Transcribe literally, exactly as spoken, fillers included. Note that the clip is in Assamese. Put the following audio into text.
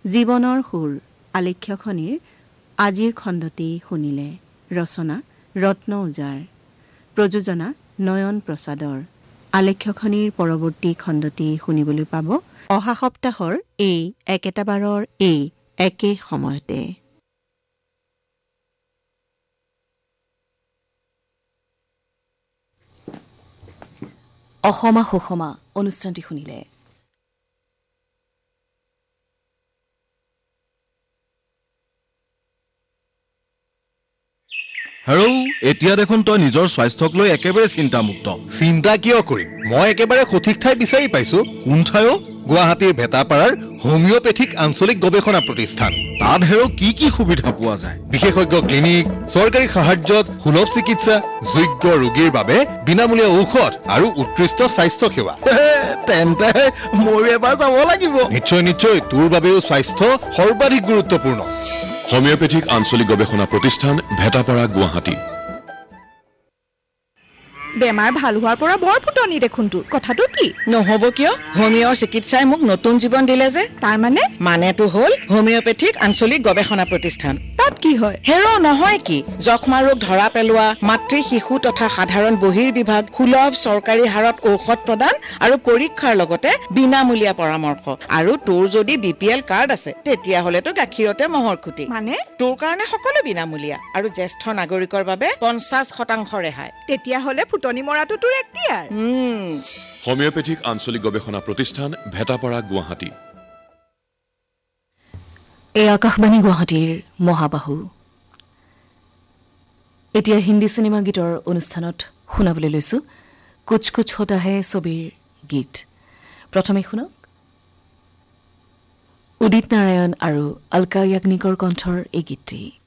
জীৱনৰ সুৰ আলেখ্যখনিৰ আজিৰ খণ্ডটি শুনিলে। ৰচনা ৰত্ন উজাৰ, প্ৰযোজনা নয়ন প্ৰসাদৰ। আলেখ্যখনিৰ পৰৱৰ্তী খণ্ডটি শুনিবলৈ পাব অহা সপ্তাহৰ এই একেটাবাৰৰ এই একে সময়তে। অসমা সুষমা অনুষ্ঠানটি শুনিলে। হেৰৌ, এতিয়া দেখোন তই নিজৰ স্বাস্থ্যক লৈ একেবাৰে চিন্তামুক্ত। চিন্তা কিয় কৰিম, মই একেবাৰে সঠিক ঠাই বিচাৰি পাইছো। কোন ঠাই? গুৱাহাটীৰ ভেটাপাৰাৰ হোমিঅ'পেথিক আঞ্চলিক গৱেষণা প্ৰতিষ্ঠান। তাত হেৰৌ কি কি সুবিধা পোৱা যায়? বিশেষজ্ঞ ক্লিনিক, চৰকাৰী সাহায্যত সুলভ চিকিৎসা, যোগ্য ৰোগীৰ বাবে বিনামূলীয়া ঔষধ আৰু উৎকৃষ্ট স্বাস্থ্য সেৱা। তেন্তে ময়ো এবাৰ যাব লাগিব। নিশ্চয় নিশ্চয়, তোৰ বাবেও স্বাস্থ্য সৰ্বাধিক গুৰুত্বপূৰ্ণ। হোমিঅ'পেথিক আঞ্চলিক গৱেষণা প্ৰতিষ্ঠান, ভেটাপাৰা, গুৱাহাটী। বেমাৰ ভাল হোৱাৰ পৰা বৰ ফুটনি দেখোন তোৰ, কথাটো কি? নহ'ব কিয়, হোমিঅ'ৰ চিকিৎসাই মোক নতুন জীৱন দিলে যে। তাৰ মানে? মানেটো হ'ল হোমিঅ'পেথিক আঞ্চলিক গৱেষণা প্ৰতিষ্ঠান। তাত কি হয়? হেৰ' নহয় কি, যক্ষ্মা ৰোগ ধৰা পেলোৱা, মাতৃ শিশু তথা সাধাৰণ বহিৰ্বিভাগ, সুলভ চৰকাৰী হাৰত ঔষধ প্ৰদান আৰু পৰীক্ষাৰ লগতে বিনামূলীয়া পৰামৰ্শ। আৰু তোৰ যদি বি পি এল কাৰ্ড আছে তেতিয়াহ'লেতো গাখীৰতে মহৰ খুটি। মানে? তোৰ কাৰণে সকলো বিনামূলীয়া আৰু জ্যেষ্ঠ নাগৰিকৰ বাবে পঞ্চাছ শতাংশ ৰেহাই। তেতিয়াহ'লে ফুটনি মৰাটো তোৰ এক্তিয়াৰ। হোমিঅ'পেথিক আঞ্চলিক গৱেষণা প্ৰতিষ্ঠান, ভেটাপাৰা, গুৱাহাটী। এই আকাশবাণী গুৱাহাটীৰ মহাবাহু। এতিয়া হিন্দী চিনেমা গীতৰ অনুষ্ঠানত শুনাবলৈ লৈছো কুছ কুছ হোতা হে ছবিৰ গীত। প্ৰথমে শুনক উদিত নাৰায়ণ আৰু অলকা য়াগনিকৰ কণ্ঠৰ এই গীতটি।